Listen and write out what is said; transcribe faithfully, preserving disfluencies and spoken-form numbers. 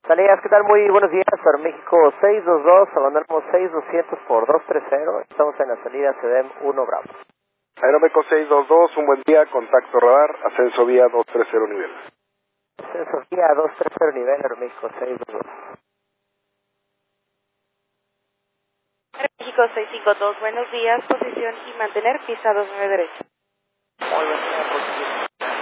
Salidas, ¿qué tal? Muy buenos días. Aeroméxico seis dos dos, abandonamos seis doscientos por dos treinta. Estamos en la salida C D E M uno Bravo. Aeroméxico seis dos dos, un buen día, contacto radar, ascenso vía doscientos treinta nivel. Ascenso vía doscientos treinta nivel, Aeroméxico seis dos dos. Aeroméxico seis cinco dos, buenos días, posición y mantener pista dos nueve derecha. Muy buen día, posición